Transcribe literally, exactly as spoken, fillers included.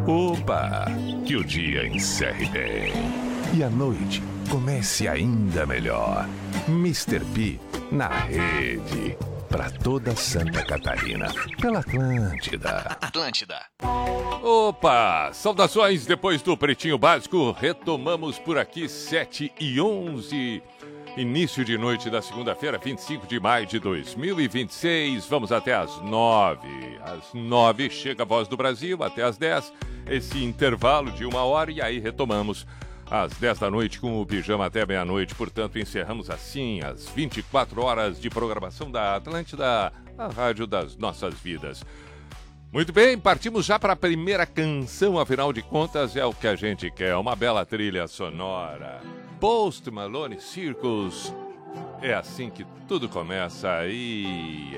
Opa! Que o dia encerre bem. E a noite comece ainda melhor. mister P na rede. Pra toda Santa Catarina. Pela Atlântida. Atlântida. Opa! Saudações depois do Pretinho Básico. Retomamos por aqui sete e onze. Início de noite da segunda-feira, vinte e cinco de maio de dois mil e vinte e seis. Vamos até às nove. Às nove chega a Voz do Brasil, até às dez. Esse intervalo de uma hora e aí retomamos às dez da noite com o Pijama até meia-noite. Portanto, encerramos assim as vinte e quatro horas de programação da Atlântida, a rádio das nossas vidas. Muito bem, partimos já para a primeira canção, afinal de contas é o que a gente quer, uma bela trilha sonora. Post Malone Circus, é assim que tudo começa e...